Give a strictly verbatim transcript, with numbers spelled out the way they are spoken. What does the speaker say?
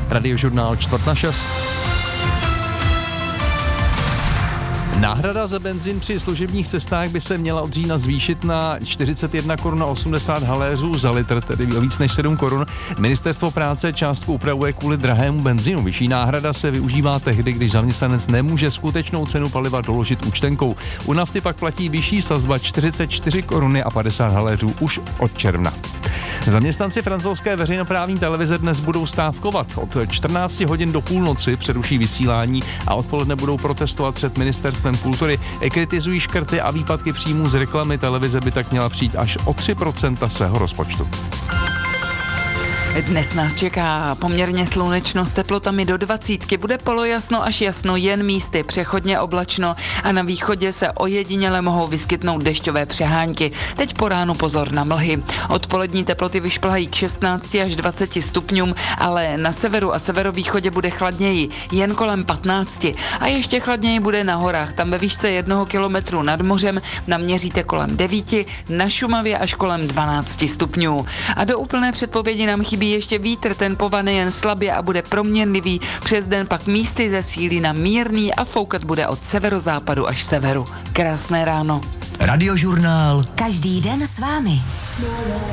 Radiožurnál čtvrt na šest. Náhrada za benzín při služebních cestách by se měla od října zvýšit na čtyřicet jedna korun a osmdesát haléřů za litr, tedy o víc než sedm korun. Ministerstvo práce částku upravuje kvůli drahému benzínu. Vyšší náhrada se využívá tehdy, když zaměstnanec nemůže skutečnou cenu paliva doložit účtenkou. U nafty pak platí vyšší sazba čtyřicet čtyři koruny a padesát haléřů už od června. Zaměstnanci francouzské veřejnoprávní televize dnes budou stávkovat. Od čtrnácti hodin do půlnoci přeruší vysílání a odpoledne budou protestovat před ministerstvem kultury. Kritizují škrty a výpadky příjmů z reklamy. Televize by tak měla přijít až o tři procenta svého rozpočtu. Dnes nás čeká poměrně slunečno s teplotami do dvacítky. Bude polojasno až jasno, jen místy přechodně oblačno a na východě se ojediněle mohou vyskytnout dešťové přehánky. Teď po ránu pozor na mlhy. Odpolední teploty vyšplhají k šestnácti až dvaceti stupňům, ale na severu a severovýchodě bude chladněji, jen kolem patnácti. A ještě chladněji bude na horách, tam ve výšce jednoho kilometru nad mořem naměříte kolem devíti, na Šumavě až kolem dvanácti stupňů. A do úplné předpovědi nám chybí ještě vítr, ten povane jen slabě a bude proměnlivý. Přes den pak místy zesílí na mírný a foukat bude od severozápadu až severu. Krásné ráno. Radiožurnál. Každý den s vámi.